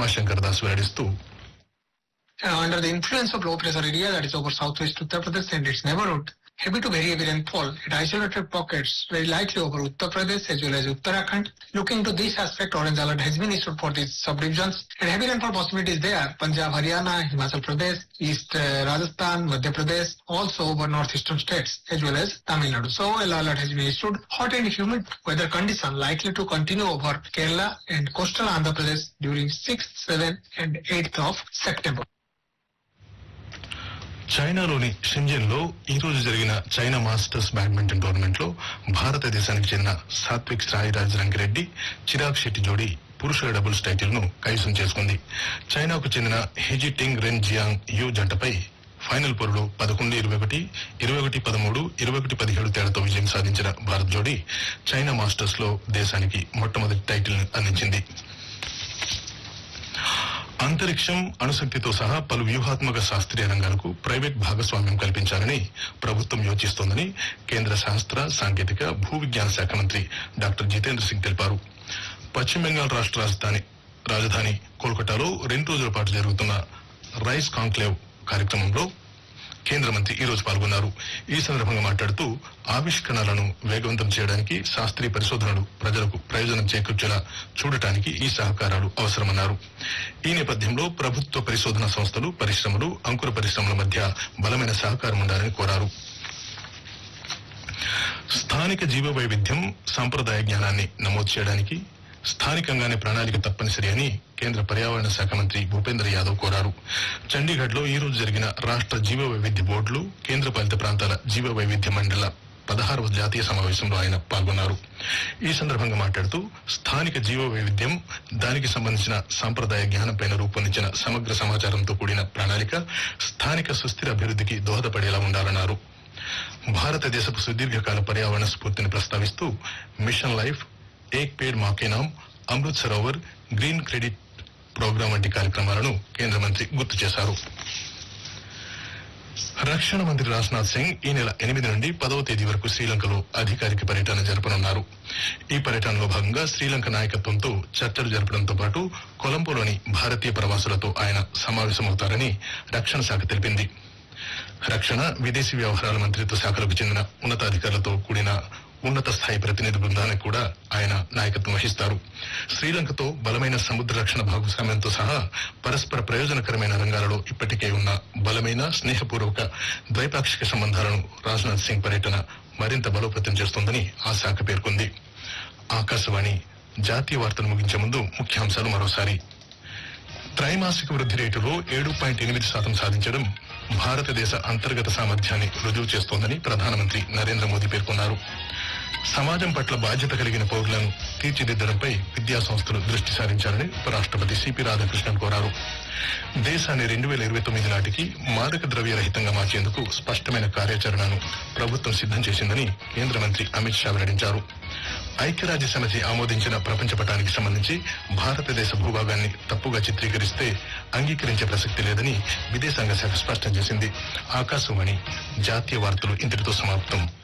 Umashankar Das వెల్లడిస్తూ under the influence of low pressure area that is over southwest Uttar Pradesh and its neighborhood, heavy to very heavy rainfall at isolated pockets very likely over Uttar Pradesh as well as Uttarakhand. Looking to this aspect, orange alert has been issued for these subdivisions and heavy rainfall possibilities there. Punjab, Haryana, Himachal Pradesh, East Rajasthan, Madhya Pradesh, also over northeastern states as well as Tamil Nadu. So yellow alert has been issued. Hot and humid weather condition likely to continue over Kerala and coastal Andhra Pradesh during 6th, 7th and 8th of September. చైనాలోని Schengen లో ఈ రోజు జరిగిన China masters badminton tournament లో భారతదేశానికి చెందిన సాత్విక్ సాయిరాజ్ రంగిరెడ్డి చిరాగ్ శెట్టి జోడీ పురుషుల డబుల్స్ టైటిల్ ను కైవసం చేసుకుంది. చైనాకు చెందిన హెజిటింగ్ రెన్ జియాంగ్ యూ జంటపై ఫైనల్ పోరులో 11-21, 21-13, 21-17 తేడాతో విజయం సాధించిన భారత్ జోడీ చైనా మాస్టర్స్ లో దేశానికి మొట్టమొదటి టైటిల్ అందించింది. అంతరిక్షం, అణుశక్తితో సహా పలు వ్యూహాత్మక శాస్త్రీయ రంగాలకు ప్రైవేట్ భాగస్వామ్యం కల్పించాలని ప్రభుత్వం యోచిస్తోందని కేంద్ర శాస్త్ర, సాంకేతిక, భూ విజ్ఞాన శాఖ మంత్రి డాక్టర్ జితేంద్ర సింగ్ తెలిపారు. పశ్చిమ బెంగాల్ రాష్ట్ర రాజధాని కోల్కతాలో 2 రోజుల పాటు జరుగుతున్న రైస్ కాంక్లేవ్ కార్యక్రమంలో కేంద్ర మంత్రి ఈ రోజు పాల్గొన్నారు. ఈ సందర్భంగా మాట్లాడుతూ ఆవిష్కరణలను వేగవంతం చేయడానికి, శాస్త్రీయ పరిశోధనలు ప్రజలకు ప్రయోజనం చేకూర్చేలా చూడటానికి ఈ సహకారాలు అవసరమన్నారు. ఈ నేపథ్యంలో ప్రభుత్వ పరిశోధన సంస్థలు, పరిశ్రమలు, అంకుర పరిశ్రమల మధ్య బలమైన సహకారం ఉండాలని కోరారు. స్థానిక జీవ వైవిధ్యం, సంప్రదాయ జ్ఞానాన్ని నమోదు చేయడానికి స్థానికంగానే ప్రణాళిక తప్పనిసరి అని కేంద్ర పర్యావరణ శాఖ మంత్రి భూపేంద్ర యాదవ్ కోరారు. చండీగఢ్ లో ఈ రోజు జరిగిన రాష్ట్ర జీవ వైవిధ్య బోర్డులు, కేంద్రపాలిత ప్రాంతాల జీవ వైవిధ్య మండళ్ల 16వ జాతీయ సమావేశంలో ఆయన పాల్గొన్నారు. ఈ సందర్భంగా మాట్లాడుతూ స్థానిక జీవ వైవిధ్యం, దానికి సంబంధించిన సాంప్రదాయ జ్ఞానంపైన రూపొందించిన సమగ్ర సమాచారంతో కూడిన ప్రణాళిక స్థానిక సుస్థిర అభివృద్ధికి దోహదపడేలా ఉండాలన్నారు. భారతదేశపు సుదీర్ఘకాల పర్యావరణ స్ఫూర్తిని ప్రస్తావిస్తూ మిషన్ లైఫ్, ఏక్ పేడ్ మాకే నామ్, Amrit Sarovar, green credit programme వంటి కార్యక్రమాలను కేంద్ర మంత్రి గుర్తు చేశారు. రక్షణ మంత్రి రాజ్నాథ్ సింగ్ ఈ నెల 8 నుండి 10వ తేదీ వరకు శ్రీలంకలో అధికారిక పర్యటన జరపనున్నారు. ఈ పర్యటనలో భాగంగా శ్రీలంక నాయకత్వంతో చర్చలు జరపడంతో పాటు కొలంబోలోని భారతీయ ప్రవాసులతో ఆయన సమావేశమవుతారని రక్షణ శాఖ తెలిపింది. రక్షణ, విదేశీ వ్యవహారాల మంత్రిత్వ శాఖలకు చెందిన ఉన్నతాధికారులతో కూడిన ఉన్నత స్థాయి ప్రతినిధి బృందానికి కూడా ఆయన నాయకత్వం వహిస్తారు. శ్రీలంకతో బలమైన సముద్ర రక్షణ భాగస్వామ్యంతో సహా పరస్పర ప్రయోజనకరమైన రంగాలలో ఇప్పటికే ఉన్న బలమైన స్నేహపూర్వక ద్వైపాక్షిక సంబంధాలను రాజ్నాథ్ సింగ్ పర్యటన మరింత బలోపేతం చేస్తోందని ఆ శాఖ పేర్కొంది. ఆకాశవాణి జాతీయ వార్తలు ముగించే ముందు ముఖ్యాంశాలు మరోసారి. త్రైమాసిక వృద్ధి రేటులో 7.8% సాధించడం భారతదేశ అంతర్గత సామర్థ్యాన్ని రుజువు చేస్తోందని ప్రధానమంత్రి నరేంద్ర మోదీ పేర్కొన్నారు. సమాజం పట్ల బాధ్యత కలిగిన పౌరులను తీర్చిదిద్దడంపై విద్యా సంస్థలు దృష్టి సారించాలని ఉపరాష్ట్రపతి సిపి రాధాకృష్ణన్ కోరారు. దేశాన్ని 2029 నాటికి మాదక ద్రవ్య రహితంగా మార్చేందుకు స్పష్టమైన కార్యాచరణను ప్రభుత్వం సిద్దం చేసిందని కేంద్ర మంత్రి అమిత్ షా వెల్లడించారు. ఐక్యరాజ్య సమితి ఆమోదించిన ప్రపంచ పటానికి సంబంధించి భారతదేశ భూభాగాన్ని తప్పుగా చిత్రీకరిస్తే అంగీకరించే ప్రసక్తి లేదని విదేశాంగ శాఖ స్పష్టం చేసింది. ఆకాశవాణి జాతీయ వార్తలు ఇంతటితో సమాప్తం.